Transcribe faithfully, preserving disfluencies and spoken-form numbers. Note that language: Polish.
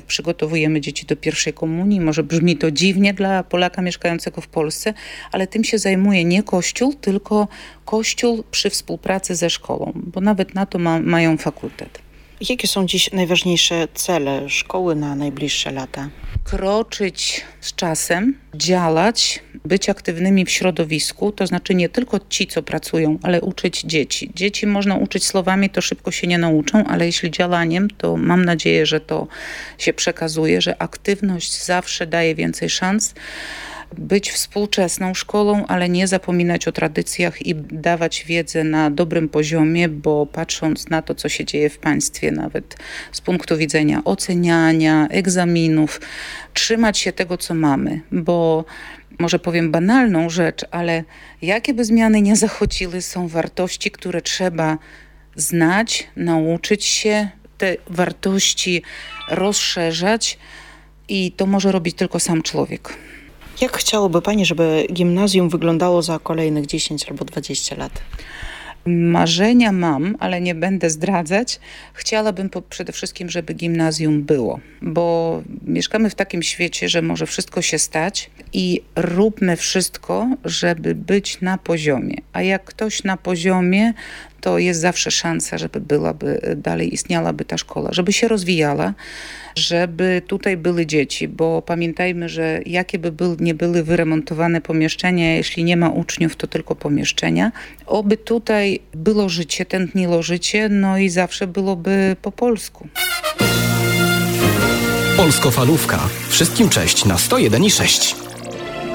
przygotowujemy dzieci do pierwszej komunii. Może brzmi to dziwnie dla Polaka mieszkającego w Polsce, ale tym się zajmuje nie Kościół, tylko Kościół przy współpracy ze szkołą, bo nawet na to ma, mają fakultet. Jakie są dziś najważniejsze cele szkoły na najbliższe lata? Kroczyć z czasem, działać, być aktywnymi w środowisku, to znaczy nie tylko ci, co pracują, ale uczyć dzieci. Dzieci można uczyć słowami, to szybko się nie nauczą, ale jeśli działaniem, to mam nadzieję, że to się przekazuje, że aktywność zawsze daje więcej szans. Być współczesną szkołą, ale nie zapominać o tradycjach i dawać wiedzę na dobrym poziomie, bo patrząc na to, co się dzieje w państwie, nawet z punktu widzenia oceniania, egzaminów, trzymać się tego, co mamy, bo może powiem banalną rzecz, ale jakie by zmiany nie zachodziły, są wartości, które trzeba znać, nauczyć się, te wartości rozszerzać i to może robić tylko sam człowiek. Jak chciałoby Pani, żeby gimnazjum wyglądało za kolejnych dziesięć albo dwadzieścia lat? Marzenia mam, ale nie będę zdradzać. Chciałabym po, przede wszystkim, żeby gimnazjum było, bo mieszkamy w takim świecie, że może wszystko się stać i róbmy wszystko, żeby być na poziomie. A jak ktoś na poziomie, to jest zawsze szansa, żeby byłaby, dalej istniałaby ta szkoła, żeby się rozwijała, żeby tutaj były dzieci, bo pamiętajmy, że jakie by były, nie były wyremontowane pomieszczenia, jeśli nie ma uczniów, to tylko pomieszczenia. Oby tutaj było życie, tętniło życie, no i zawsze byłoby po polsku. Polskofalówka. Wszystkim cześć na sto jeden i sześć.